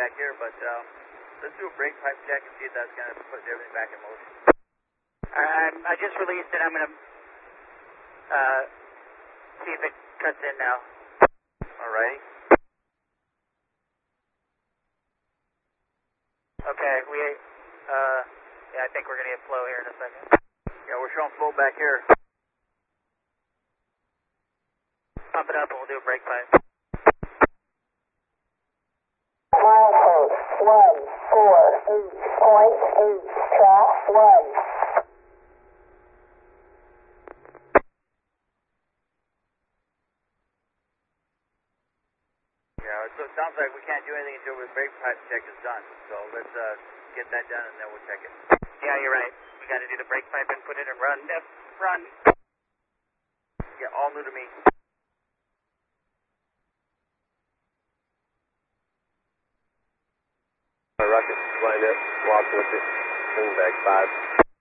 back here, but let's do a brake pipe check and see if that's going to put everything back in motion. I just released it. I'm going to see if it cuts in now. Alrighty. Okay, yeah, I think we're going to get flow here in a second. Yeah, we're showing flow back here. Pump it up and we'll do a brake pipe. Milepost 148.8, track 1. Yeah, so it sounds like we can't do anything until the brake pipe check is done. So let's get that done and then we'll check it. Yeah, you're right. We got to do the brake pipe and put it in run. Run. Yeah, all new to me. Rocket, wind up, walk with it, bring back 5.